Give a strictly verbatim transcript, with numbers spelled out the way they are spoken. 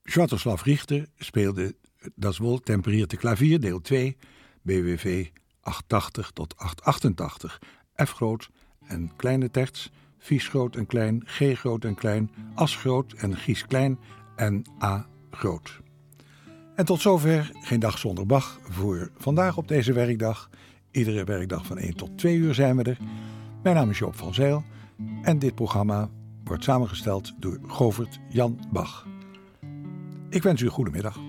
Swiatoslav Richter speelde Das Wohl temperierte Klavier, deel twee, B W V achthonderdtachtig tot achthonderdachtentachtig, F groot en kleine terts, vies groot en klein, G groot en klein, as groot en gies klein en A groot. En tot zover Geen Dag Zonder Bach voor vandaag op deze werkdag. Iedere werkdag van één tot twee uur zijn we er. Mijn naam is Joop van Zijl en dit programma wordt samengesteld door Govert Jan Bach. Ik wens u een goede middag.